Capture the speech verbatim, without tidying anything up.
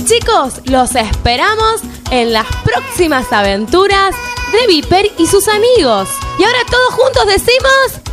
chicos, los esperamos en las próximas aventuras de Viper y sus amigos. Y ahora todos juntos decimos...